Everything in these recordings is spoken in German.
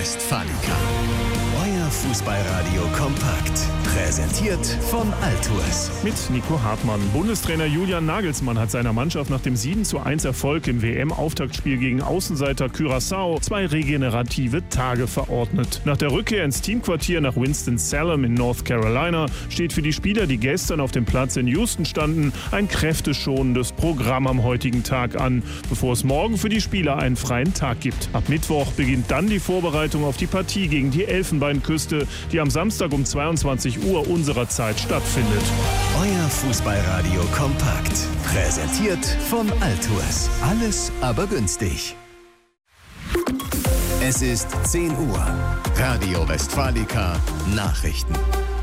Westfalica. Euer Fußballradio kompakt. Präsentiert von Altours. Mit Nico Hartmann. Bundestrainer Julian Nagelsmann hat seiner Mannschaft nach dem 7:1 Erfolg im WM-Auftaktspiel gegen Außenseiter Curaçao 2 regenerative Tage verordnet. Nach der Rückkehr ins Teamquartier nach Winston-Salem in North Carolina steht für die Spieler, die gestern auf dem Platz in Houston standen, ein kräfteschonendes Programm am heutigen Tag an, bevor es morgen für die Spieler einen freien Tag gibt. Ab Mittwoch beginnt dann die Vorbereitung auf die Partie gegen die Elfenbeinküste, die am Samstag um 22 Uhr unserer Zeit stattfindet. Euer Fußballradio kompakt. Präsentiert von Altours. Alles aber günstig. Es ist 10 Uhr. Radio Westfalica Nachrichten.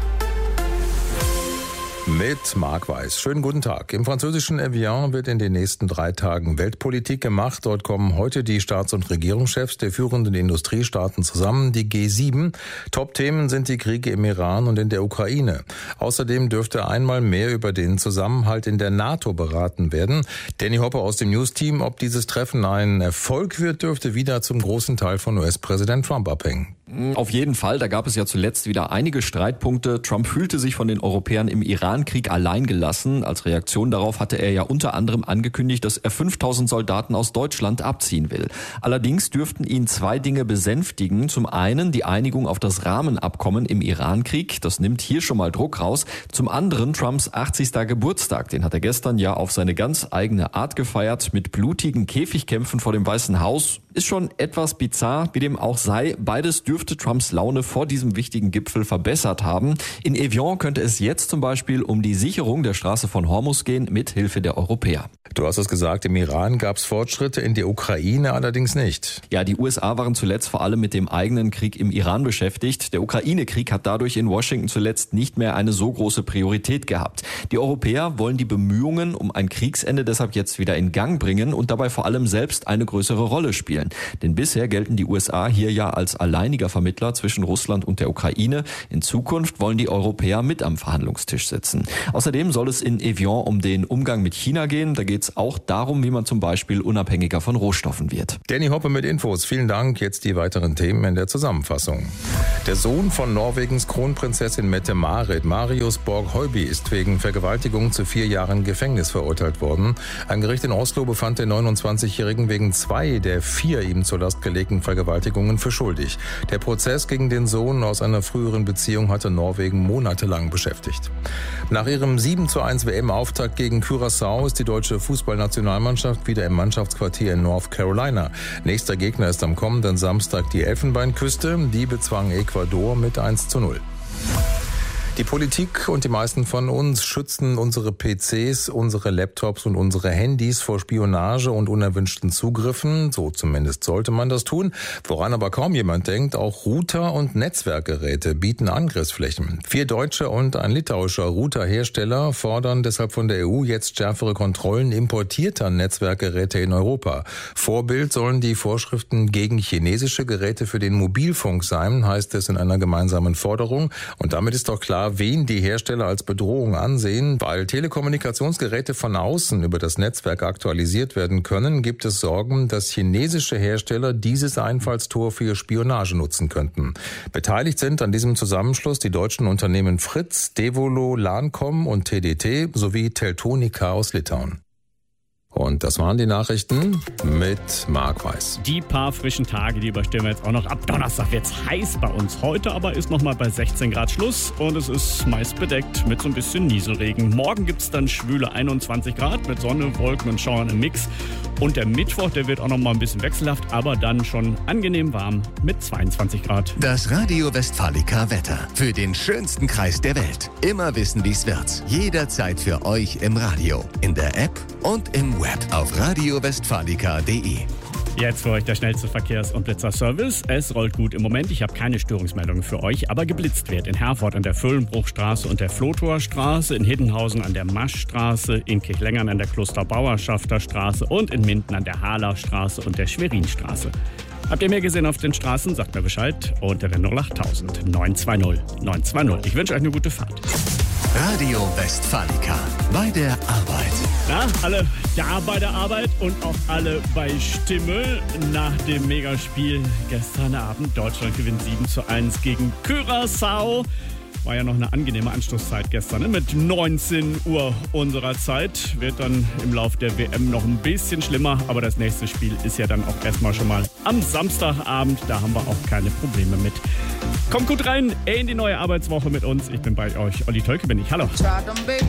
Mit Marc Weiß. Schönen guten Tag. Im französischen Evian wird in den nächsten 3 Tagen Weltpolitik gemacht. Dort kommen heute die Staats- und Regierungschefs der führenden Industriestaaten zusammen, die G7. Top-Themen sind die Kriege im Iran und in der Ukraine. Außerdem dürfte einmal mehr über den Zusammenhalt in der NATO beraten werden. Danny Hoppe aus dem News-Team, ob dieses Treffen ein Erfolg wird, dürfte wieder zum großen Teil von US-Präsident Trump abhängen. Auf jeden Fall, da gab es ja zuletzt wieder einige Streitpunkte. Trump fühlte sich von den Europäern im Irankrieg allein gelassen. Als Reaktion darauf hatte er ja unter anderem angekündigt, dass er 5000 Soldaten aus Deutschland abziehen will. Allerdings dürften ihn 2 Dinge besänftigen. Zum einen die Einigung auf das Rahmenabkommen im Irankrieg. Das nimmt hier schon mal Druck raus. Zum anderen Trumps 80. Geburtstag. Den hat er gestern ja auf seine ganz eigene Art gefeiert mit blutigen Käfigkämpfen vor dem Weißen Haus. Ist schon etwas bizarr, wie dem auch sei. Beides dürfte Trumps Laune vor diesem wichtigen Gipfel verbessert haben. In Evian könnte es jetzt zum Beispiel um die Sicherung der Straße von Hormuz gehen, mit Hilfe der Europäer. Du hast es gesagt, im Iran gab es Fortschritte, in der Ukraine allerdings nicht. Ja, die USA waren zuletzt vor allem mit dem eigenen Krieg im Iran beschäftigt. Der Ukraine-Krieg hat dadurch in Washington zuletzt nicht mehr eine so große Priorität gehabt. Die Europäer wollen die Bemühungen um ein Kriegsende deshalb jetzt wieder in Gang bringen und dabei vor allem selbst eine größere Rolle spielen. Denn bisher gelten die USA hier ja als alleiniger Vermittler zwischen Russland und der Ukraine. In Zukunft wollen die Europäer mit am Verhandlungstisch sitzen. Außerdem soll es in Evian um den Umgang mit China gehen. Da geht es auch darum, wie man zum Beispiel unabhängiger von Rohstoffen wird. Danny Hoppe mit Infos. Vielen Dank. Jetzt die weiteren Themen in der Zusammenfassung. Der Sohn von Norwegens Kronprinzessin Mette-Marit, Marius Borg-Høiby, ist wegen Vergewaltigung zu 4 Jahren Gefängnis verurteilt worden. Ein Gericht in Oslo befand den 29-Jährigen wegen 2 der 4 ihm zur Last gelegten Vergewaltigungen für schuldig. Der Prozess gegen den Sohn aus einer früheren Beziehung hatte Norwegen monatelang beschäftigt. Nach ihrem 7:1 WM-Auftakt gegen Curaçao ist die deutsche Fußballnationalmannschaft wieder im Mannschaftsquartier in North Carolina. Nächster Gegner ist am kommenden Samstag die Elfenbeinküste. Die bezwang Ecuador mit 1:0. Die Politik und die meisten von uns schützen unsere PCs, unsere Laptops und unsere Handys vor Spionage und unerwünschten Zugriffen. So zumindest sollte man das tun. Woran aber kaum jemand denkt, auch Router und Netzwerkgeräte bieten Angriffsflächen. 4 deutsche und ein litauischer Routerhersteller fordern deshalb von der EU jetzt schärfere Kontrollen importierter Netzwerkgeräte in Europa. Vorbild sollen die Vorschriften gegen chinesische Geräte für den Mobilfunk sein, heißt es in einer gemeinsamen Forderung. Und damit ist doch klar, wen die Hersteller als Bedrohung ansehen. Weil Telekommunikationsgeräte von außen über das Netzwerk aktualisiert werden können, gibt es Sorgen, dass chinesische Hersteller dieses Einfallstor für Spionage nutzen könnten. Beteiligt sind an diesem Zusammenschluss die deutschen Unternehmen Fritz, Devolo, Lancom und TDT sowie Teltonika aus Litauen. Und das waren die Nachrichten mit Marc Weiß. Die paar frischen Tage, die überstehen wir jetzt auch noch. Ab Donnerstag wird's heiß bei uns. Heute aber ist nochmal bei 16 Grad Schluss und es ist meist bedeckt mit so ein bisschen Nieselregen. Morgen gibt's dann schwüle 21 Grad mit Sonne, Wolken und Schauern im Mix. Und der Mittwoch, der wird auch nochmal ein bisschen wechselhaft, aber dann schon angenehm warm mit 22 Grad. Das Radio Westfalica Wetter. Für den schönsten Kreis der Welt. Immer wissen, wie's wird. Jederzeit für euch im Radio, in der App und im Web auf radiowestfalica.de. Jetzt für euch der schnellste Verkehrs- und Blitzerservice. Es rollt gut im Moment. Ich habe keine Störungsmeldungen für euch, aber geblitzt wird in Herford an der Völlenbruchstraße und der Flotorstraße, in Hiddenhausen an der Maschstraße, in Kirchlengern an der Klosterbauerschafter Straße und in Minden an der Harlerstraße und der Schwerinstraße. Habt ihr mehr gesehen auf den Straßen? Sagt mir Bescheid unter der 08000 920 920. Ich wünsche euch eine gute Fahrt. Radio Westfalica. bei der Arbeit. Na, alle da bei der Arbeit und auch alle bei Stimme nach dem Megaspiel gestern Abend. Deutschland gewinnt 7:1 gegen Curaçao. War ja noch eine angenehme Anstoßzeit gestern, ne? Mit 19 Uhr unserer Zeit. Wird dann im Lauf der WM noch ein bisschen schlimmer. Aber das nächste Spiel ist ja dann auch erstmal schon mal am Samstagabend. Da haben wir auch keine Probleme mit. Kommt gut rein in die neue Arbeitswoche mit uns. Ich bin bei euch. Olli Tölke bin ich. Hallo.